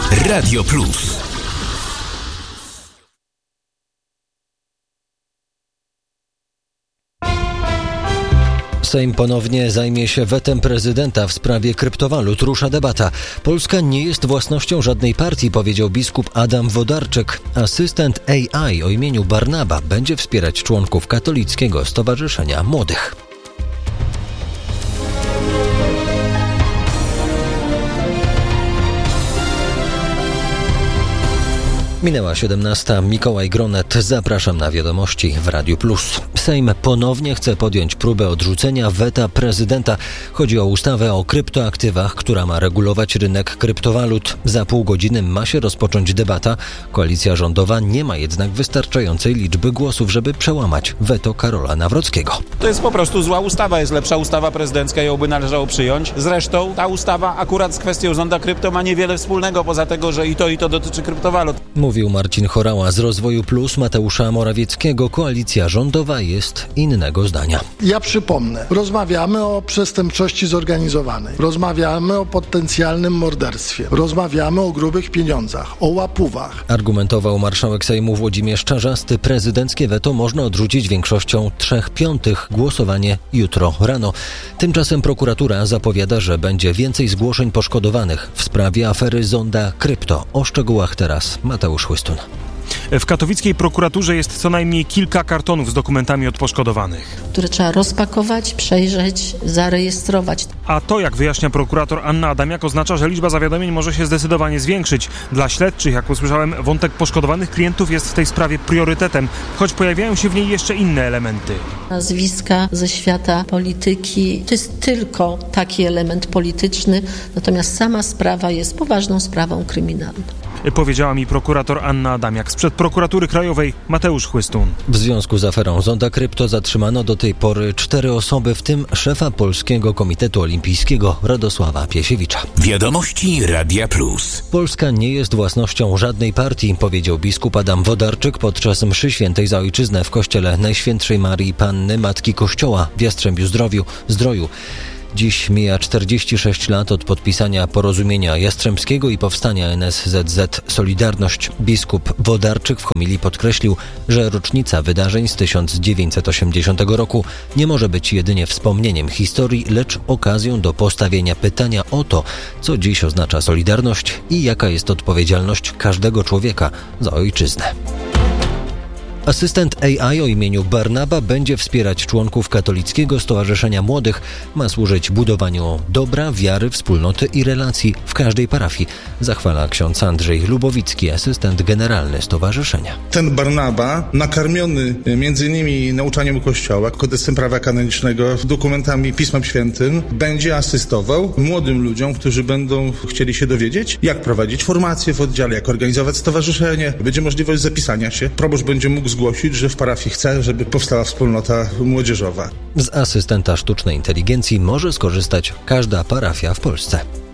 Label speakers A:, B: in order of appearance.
A: Radio Plus.
B: Sejm ponownie zajmie się wetem prezydenta w sprawie kryptowalut. Rusza debata. Polska nie jest własnością żadnej partii, powiedział biskup Adam Wodarczyk. Asystent AI o imieniu Barnaba będzie wspierać członków Katolickiego Stowarzyszenia Młodych. Minęła 17. Mikołaj Gronet. Zapraszam na wiadomości w Radiu Plus. Sejm ponownie chce podjąć próbę odrzucenia weta prezydenta. Chodzi o ustawę o kryptoaktywach, która ma regulować rynek kryptowalut. Za pół godziny ma się rozpocząć debata. Koalicja rządowa nie ma jednak wystarczającej liczby głosów, żeby przełamać weto Karola Nawrockiego.
C: To jest po prostu zła ustawa. Jest lepsza ustawa prezydencka, ją by należało przyjąć. Zresztą ta ustawa akurat z kwestią zonda krypto ma niewiele wspólnego, poza tego, że i to dotyczy kryptowalut.
B: Mówił Marcin Chorała z Rozwoju Plus Mateusza Morawieckiego. Koalicja rządowa jest innego zdania.
D: Ja przypomnę, rozmawiamy o przestępczości zorganizowanej, rozmawiamy o potencjalnym morderstwie, rozmawiamy o grubych pieniądzach, o łapówach.
B: Argumentował marszałek Sejmu Włodzimierz Czarzasty. Prezydenckie weto można odrzucić większością 3/5. Głosowanie jutro rano. Tymczasem prokuratura zapowiada, że będzie więcej zgłoszeń poszkodowanych w sprawie afery zonda krypto. O szczegółach teraz Mateusz Chłystun.
E: W katowickiej prokuraturze jest co najmniej kilka kartonów z dokumentami od poszkodowanych,
F: które trzeba rozpakować, przejrzeć, zarejestrować.
E: A to, jak wyjaśnia prokurator Anna Adamiak, oznacza, że liczba zawiadomień może się zdecydowanie zwiększyć. Dla śledczych, jak usłyszałem, wątek poszkodowanych klientów jest w tej sprawie priorytetem, choć pojawiają się w niej jeszcze inne elementy.
F: Nazwiska ze świata polityki to jest tylko taki element polityczny, natomiast sama sprawa jest poważną sprawą kryminalną.
E: Powiedziała mi prokurator Anna Adamiak. Sprzed prokuratury krajowej Mateusz Chłystun.
B: W związku z aferą zonda krypto zatrzymano do tej pory 4 osoby, w tym szefa Polskiego Komitetu Olimpijskiego Radosława Piesiewicza.
A: Wiadomości Radia Plus.
B: Polska nie jest własnością żadnej partii, powiedział biskup Adam Wodarczyk podczas mszy świętej za ojczyznę w kościele Najświętszej Marii Panny Matki Kościoła w Jastrzębiu Zdroju. Dziś mija 46 lat od podpisania porozumienia jastrzębskiego i powstania NSZZ Solidarność. Biskup Wodarczyk w homilii podkreślił, że rocznica wydarzeń z 1980 roku nie może być jedynie wspomnieniem historii, lecz okazją do postawienia pytania o to, co dziś oznacza Solidarność i jaka jest odpowiedzialność każdego człowieka za ojczyznę. Asystent AI o imieniu Barnaba będzie wspierać członków Katolickiego Stowarzyszenia Młodych. Ma służyć budowaniu dobra, wiary, wspólnoty i relacji w każdej parafii. Zachwala ksiądz Andrzej Lubowicki, asystent generalny stowarzyszenia.
G: Ten Barnaba, nakarmiony m.in. nauczaniem Kościoła, kodeksem prawa kanonicznego, dokumentami Pismem Świętym, będzie asystował młodym ludziom, którzy będą chcieli się dowiedzieć, jak prowadzić formację w oddziale, jak organizować stowarzyszenie. Będzie możliwość zapisania się. Proboszcz będzie mógł zgłosić, że w parafii chce, żeby powstała wspólnota młodzieżowa.
B: Z asystenta sztucznej inteligencji może skorzystać każda parafia w Polsce.